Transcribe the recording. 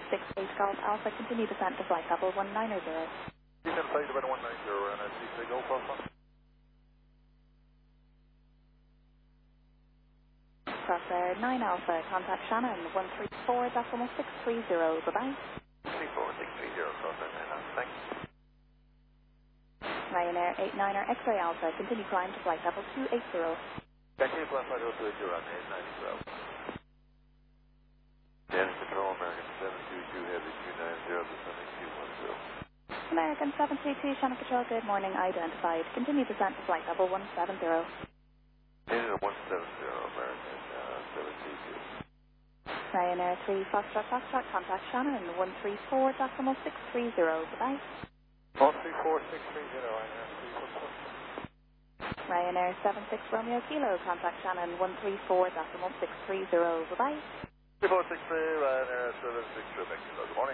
68 Golf Alpha, continue descent to flight level 190. Descent flight level 190, Ryanair 36 Golf Alpha. Crossair 9 Alpha, contact Shannon 134.630, bye-bye. 34630, Crossair 9 Alpha, thanks. Ryanair 89er X-Ray Alpha, continue climb to flight level 280. Continue flight level 280, Ryanair 890. Damage control, American 722 Heavy 290, descending 210. American 722, Shannon Control, good morning, identified. Continue descent to flight level 170. Engine 170, American 722. Ryanair 3 Foxtrot Foxtrot, contact Shannon 134.630, bye-bye. 134.630, Ryanair 3 Foxtrot. Ryanair 76 Romeo Kilo, contact Shannon 134.630, bye-bye. 3463, Ryanair 76 Quebec Kilo, good morning.